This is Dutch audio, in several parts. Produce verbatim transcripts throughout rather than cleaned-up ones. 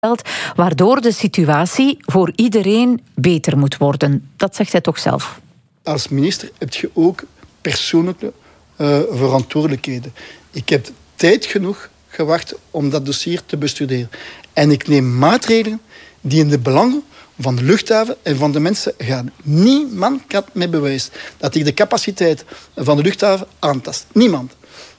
waardoor de situatie voor iedereen beter moet worden. Dat zegt hij toch zelf. Als minister heb je ook persoonlijke uh, verantwoordelijkheden. Ik heb tijd genoeg gewacht om dat dossier te bestuderen. En ik neem maatregelen die in de belangen van de luchthaven en van de mensen gaan. Niemand kan mij bewijzen dat ik de capaciteit van de luchthaven aantast. Niemand.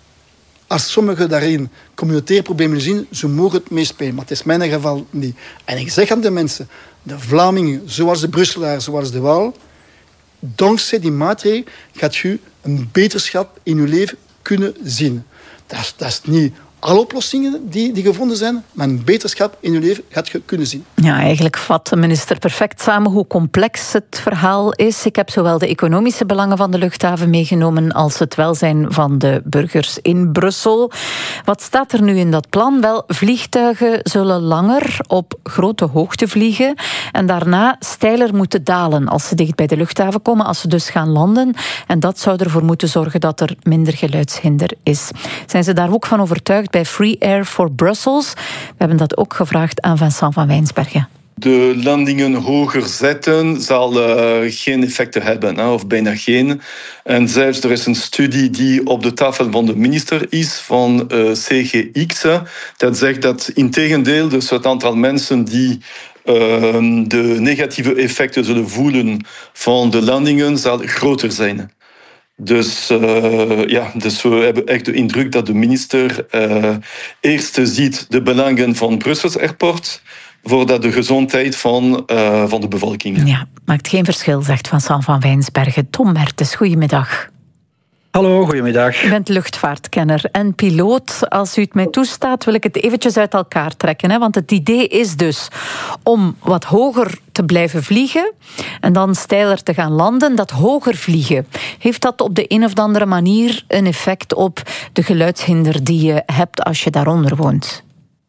Als sommigen daarin communautaire problemen zien, ze mogen het meespelen. Maar het is mijn geval niet. En ik zeg aan de mensen, de Vlamingen, zoals de Brusselaars, zoals de Waal, dankzij die maatregelen gaat u een beterschap in uw leven kunnen zien. Dat is, dat is niet alle oplossingen die, die gevonden zijn, maar een beterschap in uw leven gaat je kunnen zien. Ja, eigenlijk vat de minister perfect samen hoe complex het verhaal is. Ik heb zowel de economische belangen van de luchthaven meegenomen als het welzijn van de burgers in Brussel. Wat staat er nu in dat plan? Wel, vliegtuigen zullen langer op grote hoogte vliegen en daarna steiler moeten dalen als ze dicht bij de luchthaven komen, als ze dus gaan landen. En dat zou ervoor moeten zorgen dat er minder geluidshinder is. Zijn ze daar ook van overtuigd bij Free Air for Brussels? We hebben dat ook gevraagd aan Vincent van Wijnsbergen. De landingen hoger zetten zal uh, geen effecten hebben, hè, of bijna geen. En zelfs er is een studie die op de tafel van de minister is, van uh, C G X, dat zegt dat integendeel, dus het aantal mensen die uh, de negatieve effecten zullen voelen van de landingen zal groter zijn. Dus, uh, ja, dus we hebben echt de indruk dat de minister uh, eerst ziet de belangen van Brussels Airport voordat de gezondheid van, uh, van de bevolking. Ja, maakt geen verschil, zegt Vincent van Wijnsbergen. Tom Mertens, goedemiddag. Hallo, goedemiddag. U bent luchtvaartkenner en piloot. Als u het mij toestaat, wil ik het eventjes uit elkaar trekken. Hè? Want het idee is dus om wat hoger te blijven vliegen en dan steiler te gaan landen. Dat hoger vliegen, heeft dat op de een of andere manier een effect op de geluidshinder die je hebt als je daaronder woont?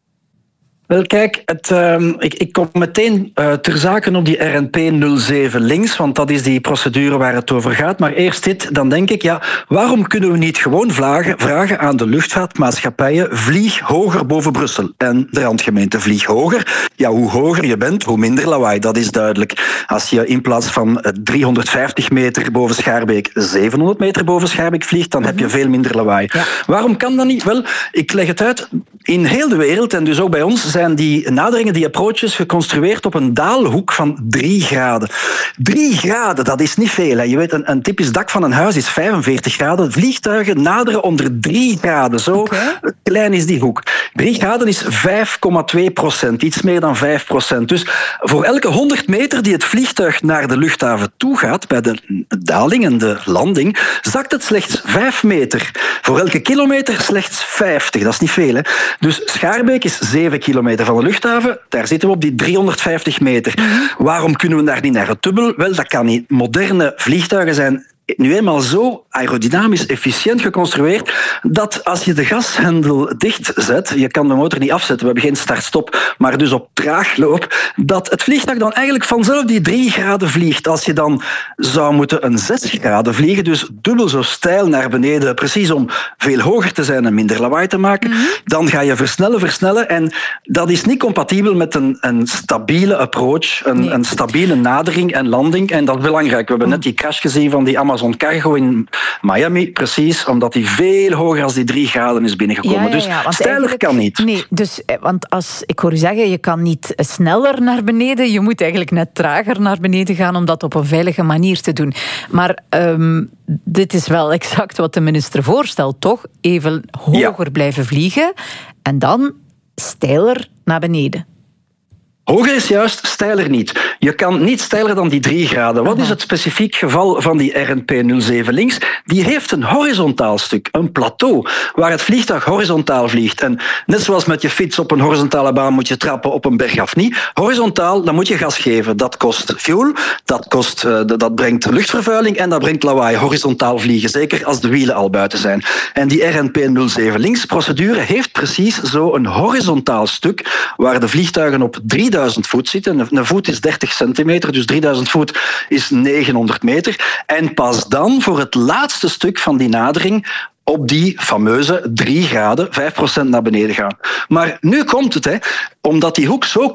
Wel, kijk, het, uh, ik, ik kom meteen uh, ter zake op die R N P nul zeven links, want dat is die procedure waar het over gaat. Maar eerst dit, dan denk ik, ja, waarom kunnen we niet gewoon vragen, vragen aan de luchtvaartmaatschappijen, vlieg hoger boven Brussel? En de randgemeente, vlieg hoger. Ja, hoe hoger je bent, hoe minder lawaai, dat is duidelijk. Als je in plaats van driehonderdvijftig meter boven Schaarbeek zevenhonderd meter boven Schaarbeek vliegt, dan heb je veel minder lawaai. Ja. Waarom kan dat niet? Wel, ik leg het uit. In heel de wereld, en dus ook bij ons, zijn die naderingen, die approaches, geconstrueerd op een daalhoek van drie graden. Drie graden, dat is niet veel. Hè. Je weet, een, een typisch dak van een huis is vijfenveertig graden. Vliegtuigen naderen onder drie graden. Zo okay. Klein is die hoek. Drie graden is vijf komma twee procent, iets meer dan vijf procent. Dus voor elke honderd meter die het vliegtuig naar de luchthaven toe gaat, bij de daling en de landing, zakt het slechts vijf meter. Voor elke kilometer slechts vijftig. Dat is niet veel, hè. Dus Schaarbeek is zeven kilometer van de luchthaven. Daar zitten we op die driehonderdvijftig meter. Mm-hmm. Waarom kunnen we daar niet naar het dubbel? Wel, dat kan niet. Moderne vliegtuigen zijn nu eenmaal zo aerodynamisch efficiënt geconstrueerd dat als je de gashendel dichtzet, je kan de motor niet afzetten, we hebben geen start-stop, maar dus op traagloop, dat het vliegtuig dan eigenlijk vanzelf die drie graden vliegt. Als je dan zou moeten een zes graden vliegen, dus dubbel zo steil naar beneden, precies om veel hoger te zijn en minder lawaai te maken, mm-hmm. dan ga je versnellen, versnellen en dat is niet compatibel met een, een stabiele approach, een, nee. een stabiele nadering en landing en dat is belangrijk. We hebben net die crash gezien van die Amazon Cargo in Miami, precies, omdat die veel hoger als die drie graden is binnengekomen. Ja, ja, ja, dus steiler kan niet. Nee, dus, want als, ik hoor u zeggen, je kan niet sneller naar beneden, je moet eigenlijk net trager naar beneden gaan om dat op een veilige manier te doen. Maar um, dit is wel exact wat de minister voorstelt, toch? Even hoger ja. blijven vliegen en dan steiler naar beneden. Hoger is juist, steiler niet. Je kan niet steiler dan die drie graden. Wat is het specifiek geval van die R N P nul zeven links? Die heeft een horizontaal stuk, een plateau, waar het vliegtuig horizontaal vliegt. En net zoals met je fiets op een horizontale baan moet je trappen op een berg af niet. Horizontaal, dan moet je gas geven. Dat kost fuel, dat, kost, uh, dat brengt luchtvervuiling en dat brengt lawaai. Horizontaal vliegen, zeker als de wielen al buiten zijn. En die R N P nul zeven links procedure heeft precies zo een horizontaal stuk waar de vliegtuigen op drieduizend voet zitten. Een voet is dertig centimeter, dus drieduizend voet is negenhonderd meter. En pas dan, voor het laatste stuk van die nadering, op die fameuze drie graden, vijf procent naar beneden gaan. Maar nu komt het, hè, omdat die hoek zo